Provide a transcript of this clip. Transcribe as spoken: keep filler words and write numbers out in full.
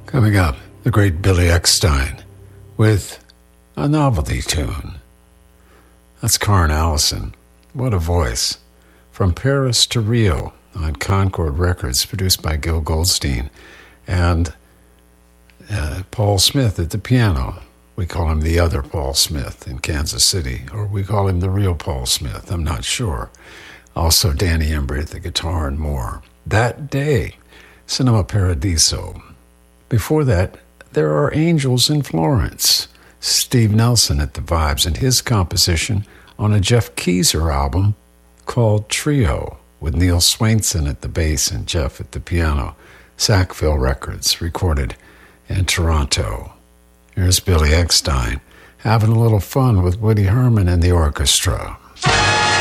Coming up, the great Billy Eckstine with a novelty tune. That's Karen Allison. What a voice. From Paris to Rio on Concord Records, produced by Gil Goldstein. And uh, Paul Smith at the piano. We call him the other Paul Smith in Kansas City, or we call him the real Paul Smith, I'm not sure. Also Danny Embry at the guitar and more. That Day, Cinema Paradiso. Before that, There Are Angels in Florence. Steve Nelson at the vibes and his composition on a Jeff Keezer album called Trio, with Neil Swainson at the bass and Jeff at the piano. Sackville Records, recorded in Toronto. Here's Billy Eckstine having a little fun with Woody Herman and the orchestra.